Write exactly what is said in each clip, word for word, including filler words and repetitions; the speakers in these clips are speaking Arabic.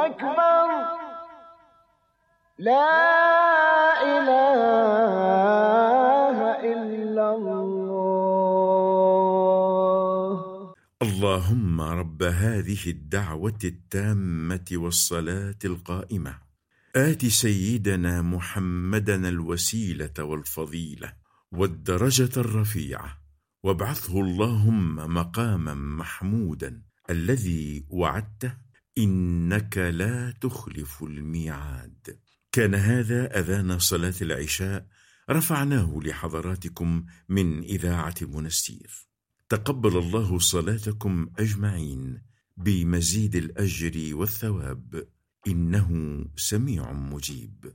أكبر لا إله إلا الله. اللهم رب هذه الدعوة التامة والصلاة القائمة آت سيدنا محمدًا الوسيلة والفضيلة والدرجة الرفيعة وابعثه اللهم مقامًا محمودًا الذي وعدته إنك لا تخلف الميعاد. كان هذا أذان صلاة العشاء رفعناه لحضراتكم من إذاعة المنستير. تقبل الله صلاتكم أجمعين بمزيد الأجر والثواب، إنه سميع مجيب.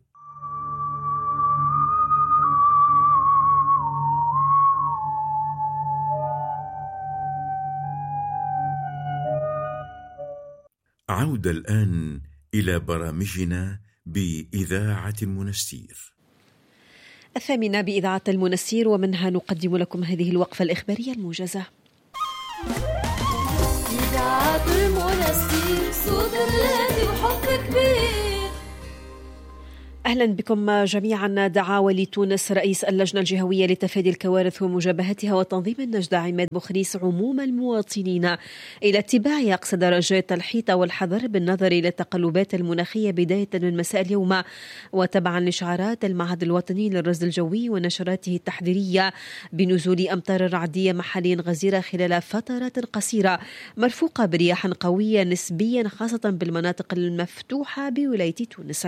عودة الآن إلى برامجنا بإذاعة المنستير. الثامنة بإذاعة المنستير، ومنها نقدم لكم هذه الوقفة الإخبارية الموجزة. إذاعة المنستير، صوت الذي وحب كبير. أهلا بكم جميعا. دعا ولي تونس رئيس اللجنة الجهوية لتفادي الكوارث ومجابهتها وتنظيم النجدة عماد بخريس عموم المواطنين إلى اتباع أقصى درجات الحيطة والحذر بالنظر إلى التقلبات المناخية بداية من مساء اليوم، وتبعا لشعارات المعهد الوطني للرصد الجوي ونشراته التحذيرية بنزول أمطار رعدية محليا غزيرة خلال فترات قصيرة مرفوقة برياح قوية نسبيا خاصة بالمناطق المفتوحة بولاية تونس.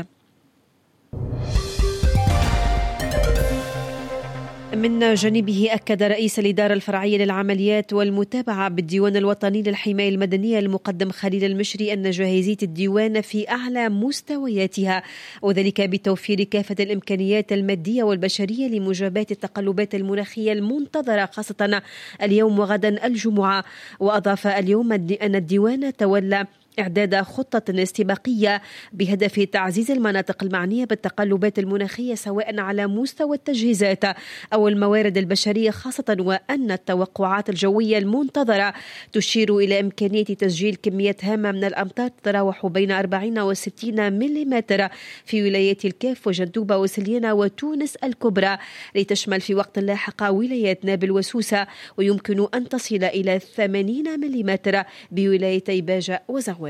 من جانبه أكد رئيس الإدارة الفرعية للعمليات والمتابعة بالديوان الوطني للحماية المدنية المقدم خليل المشري أن جاهزية الديوان في أعلى مستوياتها، وذلك بتوفير كافة الإمكانيات المادية والبشرية لمجابهة التقلبات المناخية المنتظرة خاصة اليوم وغدا الجمعة. وأضاف اليوم أن الديوان تولى إعداد خطة استباقية بهدف تعزيز المناطق المعنية بالتقلبات المناخية سواء على مستوى التجهيزات أو الموارد البشرية خاصة، وأن التوقعات الجوية المنتظرة تشير إلى إمكانية تسجيل كميات هامة من الأمطار تتراوح بين أربعين وستين مليمتر في ولايات الكاف وجندوبة وسليانة وتونس الكبرى، لتشمل في وقت لاحق ولايات نابل وسوسة، ويمكن أن تصل إلى ثمانين مليمتر بولايتي باجة وزغوان.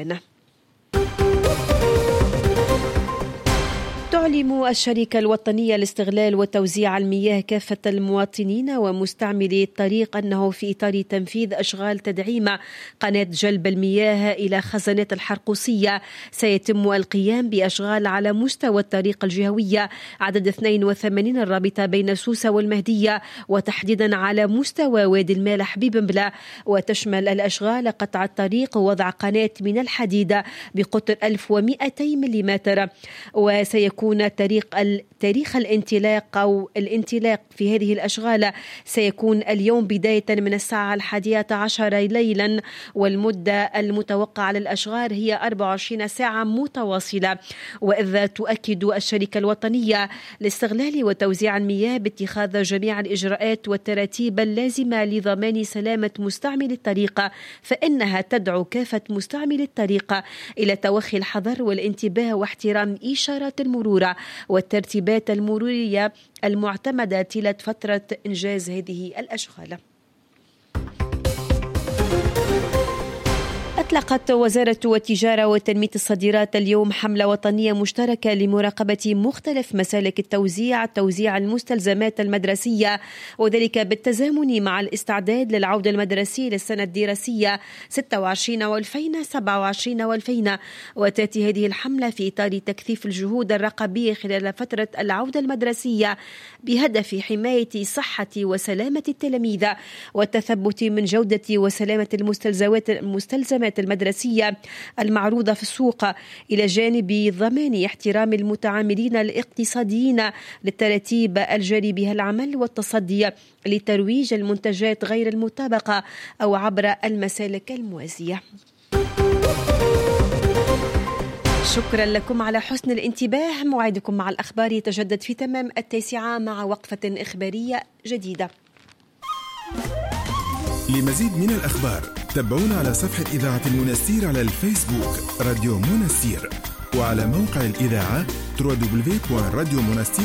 تعلم الشركة الوطنية لاستغلال وتوزيع المياه كافة المواطنين ومستعملي الطريق أنه في إطار تنفيذ أشغال تدعيم قناة جلب المياه إلى خزانات الحرقوسية سيتم القيام بأشغال على مستوى الطريق الجهوية عدد اثنين وثمانين الرابطة بين سوسة والمهدية، وتحديدا على مستوى وادي المالح ببنبلة، وتشمل الأشغال قطع الطريق ووضع قناة من الحديد بقطر ألف ومئتين مليمتر. وسيكون تاريخ تاريخ الانطلاق أو الانطلاق في هذه الأشغال سيكون اليوم بداية من الساعة الحادية عشر ليلا، والمدة المتوقعة للأشغال هي أربع وعشرين ساعة متواصلة. وإذ تؤكد الشركة الوطنية لاستغلال وتوزيع المياه باتخاذ جميع الإجراءات والتراتيب اللازمة لضمان سلامة مستعمل الطريق، فإنها تدعو كافة مستعمل الطريق إلى توخي الحذر والانتباه واحترام إشارات المرور والترتيبات المرورية المعتمدة طيلة فترة إنجاز هذه الأشغال. أطلقت وزارة التجارة وتنمية الصادرات اليوم حملة وطنية مشتركة لمراقبة مختلف مسالك التوزيع توزيع المستلزمات المدرسية، وذلك بالتزامن مع الاستعداد للعودة المدرسية للسنة الدراسية ستة وعشرين وألفين وسبعة وعشرين وألفين. وتأتي هذه الحملة في إطار تكثيف الجهود الرقابية خلال فترة العودة المدرسية بهدف حماية صحة وسلامة التلاميذ والتثبت من جودة وسلامة المستلزمات المستلزمات المدرسية المعروضة في السوق، إلى جانب ضمان احترام المتعاملين الاقتصاديين للتراتيب الجاري بها العمل والتصدي لترويج المنتجات غير المطابقة أو عبر المسالك الموازية. شكرا لكم على حسن الانتباه. موعدكم مع الأخبار يتجدد في تمام التاسعة مع وقفة إخبارية جديدة. لمزيد من الأخبار تابعونا على صفحة إذاعة المنستير على الفيسبوك راديو منستير، وعلى موقع الإذاعة دبليو دبليو دبليو دوت راديو منستير